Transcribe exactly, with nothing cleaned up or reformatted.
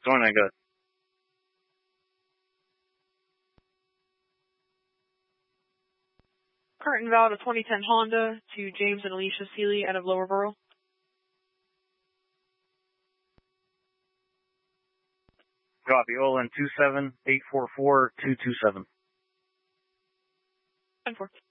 Going I got. Current invalid of twenty ten Honda to James and Alicia Seeley out of Lower Borough. Copy. Olin two seven eight four four two two seven. ten four.